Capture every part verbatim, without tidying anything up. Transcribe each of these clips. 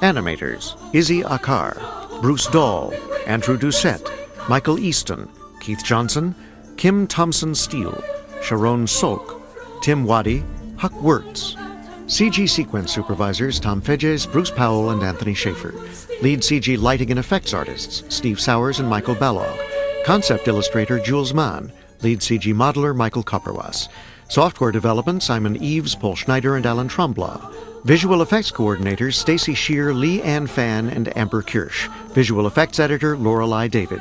Animators: Izzy Akar, Bruce Dahl, Andrew Doucette, Michael Easton, Keith Johnson, Kim Thompson-Steele, Sharon Solk, Tim Waddy, Huck Wirtz. C G sequence supervisors Tom Fedges, Bruce Powell, and Anthony Schaefer. Lead C G lighting and effects artists Steve Sowers and Michael Ballog. Concept illustrator Jules Mann. Lead C G modeler Michael Copperwas. Software development Simon Eves, Paul Schneider, and Alan Tromblad. Visual effects coordinators Stacy Shear, Lee Ann Fan, and Amber Kirsch. Visual effects editor Lorelei David.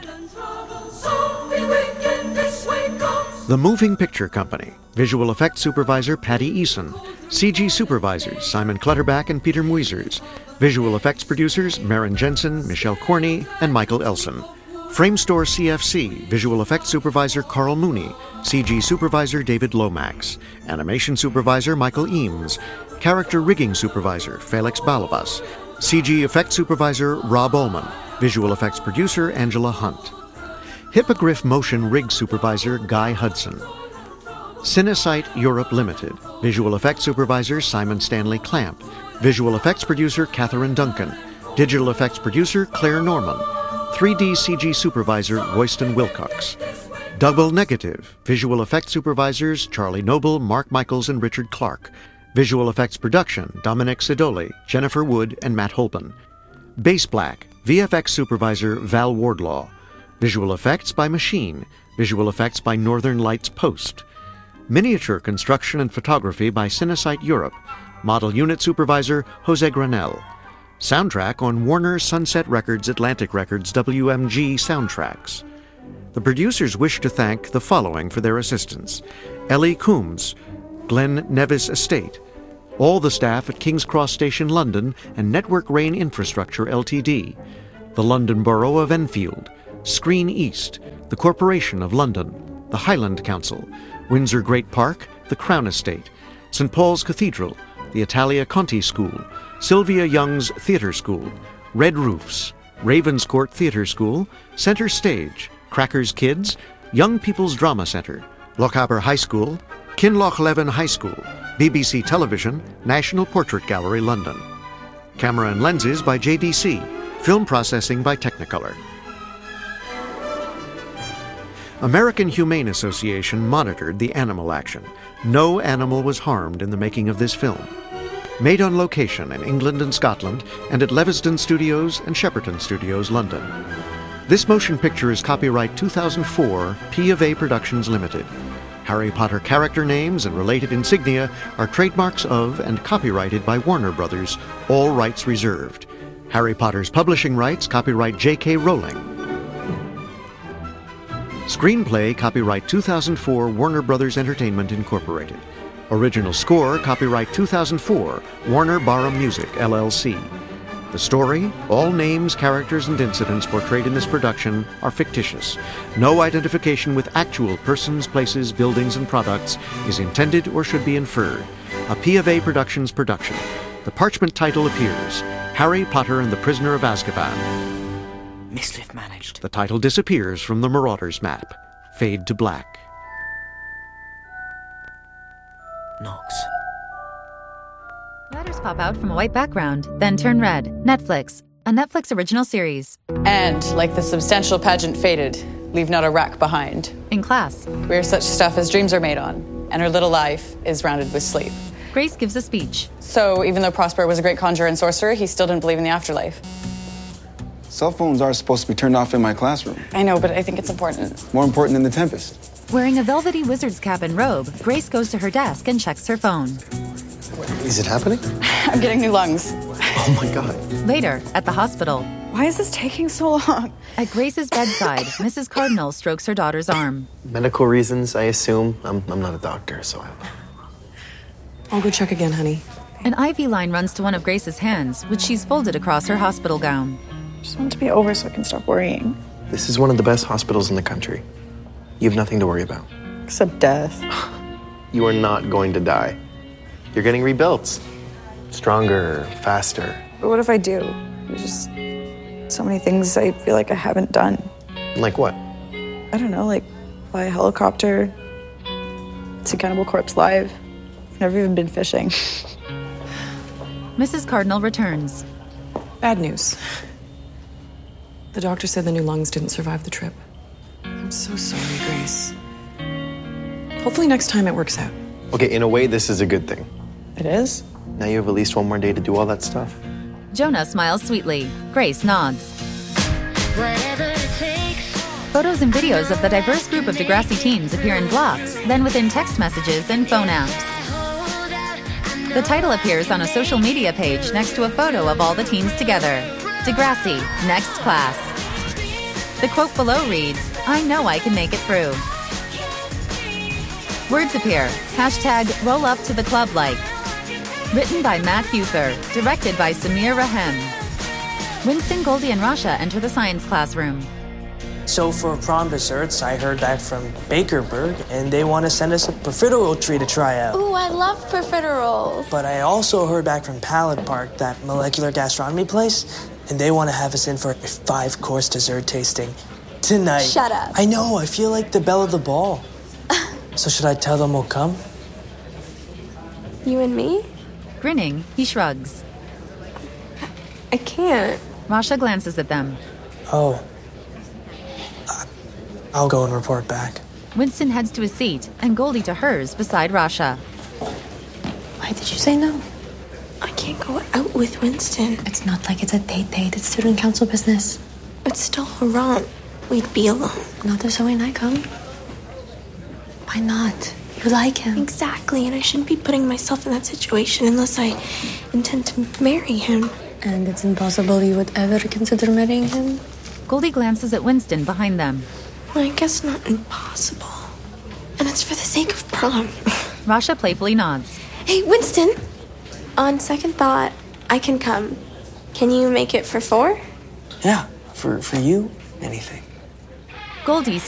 The Moving Picture Company. Visual effects supervisor Patty Eason. C G supervisors Simon Clutterback and Peter Muisers. Visual effects producers Maren Jensen, Michelle Corney, and Michael Elson. Framestore C F C. Visual effects supervisor Carl Mooney. C G supervisor David Lomax. Animation supervisor Michael Eames. Character rigging supervisor Felix Balabas. C G effects supervisor Rob Ullman. Visual effects producer Angela Hunt. Hippogriff motion rig supervisor Guy Hudson. Cinesite Europe Limited. Visual effects supervisor Simon Stanley Clamp. Visual effects producer Catherine Duncan. Digital effects producer Claire Norman. three D C G supervisor Royston Wilcox. Double Negative. Visual effects supervisors Charlie Noble, Mark Michaels, and Richard Clark. Visual effects production Dominic Sidoli, Jennifer Wood, and Matt Holben. Base Black. V F X supervisor Val Wardlaw. Visual effects by Machine. Visual effects by Northern Lights Post. Miniature construction and photography by Cinesite Europe. Model unit supervisor Jose Granell. Soundtrack on Warner Sunset Records Atlantic Records W M G Soundtracks. The producers wish to thank the following for their assistance: Ellie Coombs, Glen Nevis Estate, all the staff at King's Cross Station London and Network Rain Infrastructure Limited, the London Borough of Enfield, Screen East, the Corporation of London, the Highland Council, Windsor Great Park, the Crown Estate, Saint Paul's Cathedral, the Italia Conti School, Sylvia Young's Theatre School, Red Roofs, Ravenscourt Theatre School, Centre Stage, Crackers Kids, Young People's Drama Centre, Lochaber High School, Kinlochleven High School, B B C Television, National Portrait Gallery, London. Camera and lenses by J D C, film processing by Technicolor. American Humane Association monitored the animal action. No animal was harmed in the making of this film. Made on location in England and Scotland, and at Leviston Studios and Shepperton Studios, London. This motion picture is copyright two thousand four, P of A Productions Limited. Harry Potter character names and related insignia are trademarks of and copyrighted by Warner Brothers, all rights reserved. Harry Potter's publishing rights copyright J K Rowling. Screenplay copyright two thousand four, Warner Brothers Entertainment Incorporated. Original score copyright two thousand four, Warner Barham Music, L L C. The story, all names, characters, and incidents portrayed in this production are fictitious. No identification with actual persons, places, buildings, and products is intended or should be inferred. A P of A Productions production. The parchment title appears: Harry Potter and the Prisoner of Azkaban. Mischief managed. The title disappears from the Marauders map. Fade to black. Knox. Letters pop out from a white background, then turn red. Netflix. A Netflix original series. And, like the substantial pageant faded, leave not a rack behind. In class. We're such stuff as dreams are made on, and her little life is rounded with sleep. Grace gives a speech. So, even though Prosper was a great conjurer and sorcerer, he still didn't believe in the afterlife. Cell phones are supposed to be turned off in my classroom. I know, but I think it's important. More important than the Tempest. Wearing a velvety wizard's cap and robe, Grace goes to her desk and checks her phone. Is it happening? I'm getting new lungs. Oh my God. Later, at the hospital. Why is this taking so long? At Grace's bedside, Missus Cardinal strokes her daughter's arm. Medical reasons, I assume. I'm, I'm not a doctor, so I... I'll go check again, honey. An I V line runs to one of Grace's hands, which she's folded across her hospital gown. Just want it to be over so I can stop worrying. This is one of the best hospitals in the country. You have nothing to worry about. Except death. You are not going to die. You're getting rebuilt. Stronger, faster. But what if I do? There's just so many things I feel like I haven't done. Like what? I don't know, like fly a helicopter, see Cannibal Corpse live. I've never even been fishing. Missus Cardinal returns. Bad news. The doctor said the new lungs didn't survive the trip. I'm so sorry, Grace. Hopefully next time it works out. Okay, in a way, this is a good thing. It is? Now you have at least one more day to do all that stuff. Jonah smiles sweetly. Grace nods. Photos and videos of the diverse group of Degrassi teens appear in blocks, then within text messages and phone apps. The title appears on a social media page next to a photo of all the teens together. Degrassi, next class. The quote below reads, "I know I can make it through." Words appear. Hashtag roll up to the club like. Written by Matt Huther. Directed by Samir Rahem. Winston, Goldie, and Rasha enter the science classroom. So for prom desserts, I heard back from Bakerberg, and they want to send us a profiterole tree to try out. Ooh, I love profiteroles. But I also heard back from Pallet Park, that molecular gastronomy place, and they want to have us in for a five-course dessert tasting tonight. Shut up. I know, I feel like the belle of the ball. So should I tell them we'll come? You and me? Grinning, he shrugs. I can't. Rasha glances at them. Oh. I'll go and report back. Winston heads to his seat, and Goldie to hers beside Rasha. Why did you say no? I can't go out with Winston. It's not like it's a date date. It's student council business. It's still Haran. We'd be alone. Not if Zoe and I come. Why not? You like him. Exactly, and I shouldn't be putting myself in that situation unless I intend to marry him. And it's impossible you would ever consider marrying him? Goldie glances at Winston behind them. Well, I guess not impossible. And it's for the sake of prom. Rasha playfully nods. Hey, Winston! On second thought, I can come. Can you make it for four? Yeah, for, for you, anything. Goldie